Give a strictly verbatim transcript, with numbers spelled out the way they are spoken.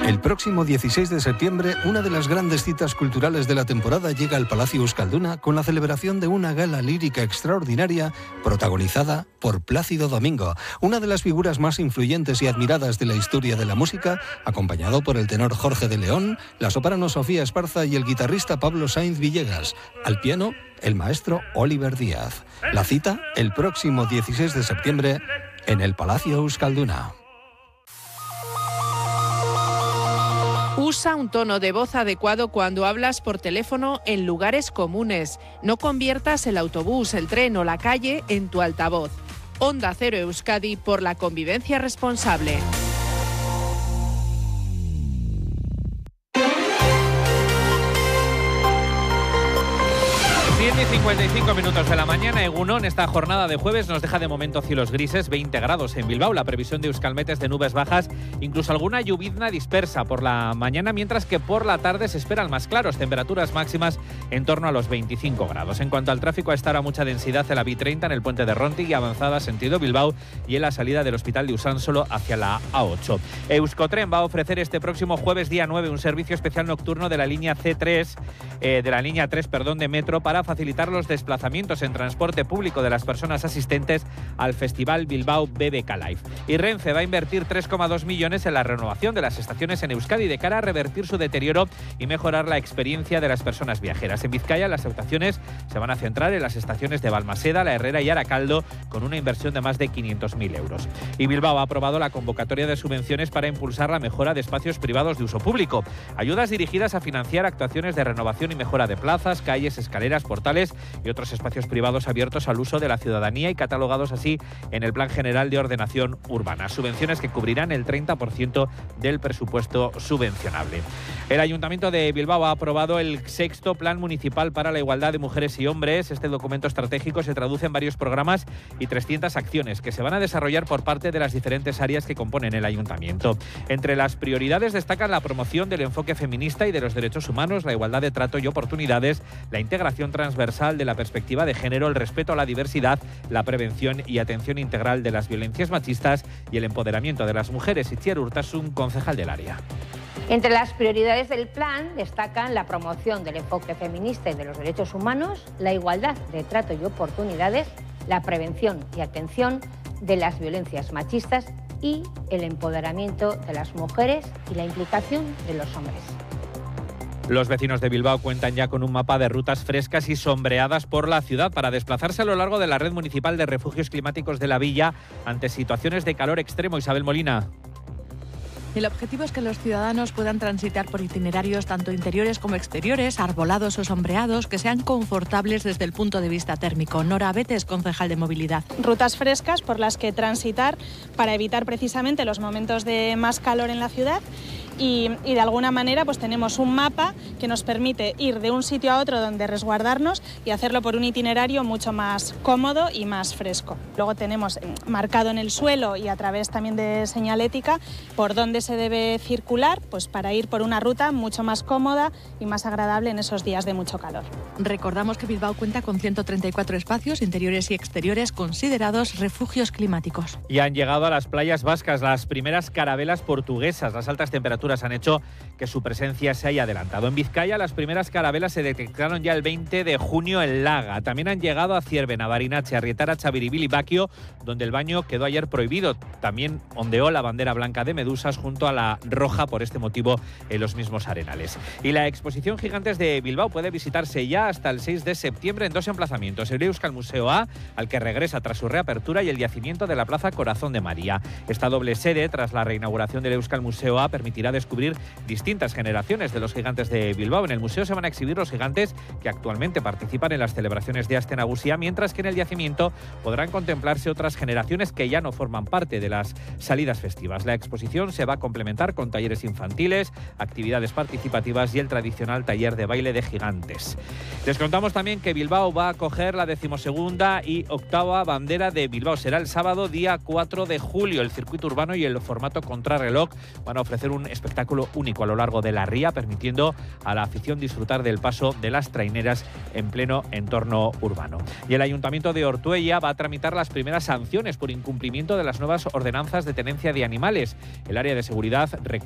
El próximo dieciséis de septiembre, una de las grandes citas culturales de la temporada llega al Palacio Euskalduna con la celebración de una gala lírica extraordinaria protagonizada por Plácido Domingo, una de las figuras más influyentes y admiradas de la historia de la música, acompañado por el tenor Jorge de León, la soprano Sofía Esparza y el guitarrista Pablo Sainz Villegas. Al piano, el maestro Oliver Díaz. La cita, el próximo dieciséis de septiembre, en el Palacio Euskalduna. Usa un tono de voz adecuado cuando hablas por teléfono en lugares comunes. No conviertas el autobús, el tren o la calle en tu altavoz. Onda Cero Euskadi, por la convivencia responsable. siete y cincuenta y cinco minutos de la mañana, Egunon. Esta jornada de jueves nos deja de momento cielos grises, veinte grados en Bilbao. La previsión de Euskalmet es de nubes bajas, incluso alguna lluvizna dispersa por la mañana, mientras que por la tarde se esperan más claros, temperaturas máximas en torno a los veinticinco grados. En cuanto al tráfico, a esta hora mucha densidad en la B treinta, en el puente de Ronti y avanzada sentido Bilbao, y en la salida del hospital de Usánsolo hacia la A ocho. Euskotren va a ofrecer este próximo jueves día nueve un servicio especial nocturno de la línea C tres, eh, de la línea tres, perdón, de metro, para facilitar los desplazamientos en transporte público de las personas asistentes al Festival Bilbao B B K Live. Y Renfe va a invertir tres coma dos millones en la renovación de las estaciones en Euskadi de cara a revertir su deterioro y mejorar la experiencia de las personas viajeras. En Vizcaya, las actuaciones se van a centrar en las estaciones de Balmaseda, La Herrera y Aracaldo, con una inversión de más de quinientos mil euros. Y Bilbao ha aprobado la convocatoria de subvenciones para impulsar la mejora de espacios privados de uso público. Ayudas dirigidas a financiar actuaciones de renovación y mejora de plazas, calles, escaleras, portales y otros espacios privados abiertos al uso de la ciudadanía y catalogados así en el Plan General de Ordenación Urbana. Subvenciones que cubrirán el treinta por ciento del presupuesto subvencionable. El Ayuntamiento de Bilbao ha aprobado el sexto Plan Municipal para la Igualdad de Mujeres y Hombres. Este documento estratégico se traduce en varios programas y trescientas acciones que se van a desarrollar por parte de las diferentes áreas que componen el Ayuntamiento. Entre las prioridades destacan la promoción del enfoque feminista y de los derechos humanos, la igualdad de trato y oportunidades, la integración transversal de la perspectiva de género, el respeto a la diversidad, la prevención y atención integral de las violencias machistas y el empoderamiento de las mujeres. Itziar Urtasun, concejal del área. Entre las prioridades del plan destacan la promoción del enfoque feminista y de los derechos humanos, la igualdad de trato y oportunidades, la prevención y atención de las violencias machistas y el empoderamiento de las mujeres y la implicación de los hombres. Los vecinos de Bilbao cuentan ya con un mapa de rutas frescas y sombreadas por la ciudad para desplazarse a lo largo de la red municipal de refugios climáticos de la villa ante situaciones de calor extremo. Isabel Molina. El objetivo es que los ciudadanos puedan transitar por itinerarios tanto interiores como exteriores, arbolados o sombreados, que sean confortables desde el punto de vista térmico. Nora Betes, concejal de movilidad. Rutas frescas por las que transitar para evitar precisamente los momentos de más calor en la ciudad. Y, y de alguna manera pues tenemos un mapa que nos permite ir de un sitio a otro donde resguardarnos y hacerlo por un itinerario mucho más cómodo y más fresco. Luego tenemos marcado en el suelo y a través también de señalética por dónde se debe circular, pues para ir por una ruta mucho más cómoda y más agradable en esos días de mucho calor. Recordamos que Bilbao cuenta con ciento treinta y cuatro espacios interiores y exteriores considerados refugios climáticos. Y han llegado a las playas vascas las primeras carabelas portuguesas. Las altas temperaturas han hecho que su presencia se haya adelantado. En Vizcaya, las primeras carabelas se detectaron ya el veinte de junio en Laga. También han llegado a Ciervena, Barinache, Arrietara, Chaviribil y Baquio, donde el baño quedó ayer prohibido. También ondeó la bandera blanca de medusas junto a la roja por este motivo en los mismos arenales. Y la exposición Gigantes de Bilbao puede visitarse ya hasta el seis de septiembre en dos emplazamientos: el Euskal Museo A, al que regresa tras su reapertura, y el yacimiento de la Plaza Corazón de María. Esta doble sede, tras la reinauguración del Euskal Museo A, permitirá descubrir distintas generaciones de los Gigantes de Bilbao. En el museo se van a exhibir los gigantes que actualmente participan en las celebraciones de Aste Nagusia, mientras que en el yacimiento podrán contemplarse otras generaciones que ya no forman parte de las salidas festivas. La exposición se va a complementar con talleres infantiles, actividades participativas y el tradicional taller de baile de gigantes. Les contamos también que Bilbao va a acoger la decimosegunda y octava bandera de Bilbao. Será el sábado día cuatro de julio. El circuito urbano y el formato contrarreloj van a ofrecer un espectáculo único a lo largo de la ría, permitiendo a la afición disfrutar del paso de las traineras en pleno entorno urbano. Y el Ayuntamiento de Ortuella va a tramitar las primeras sanciones por incumplimiento de las nuevas ordenanzas de tenencia de animales. El área de seguridad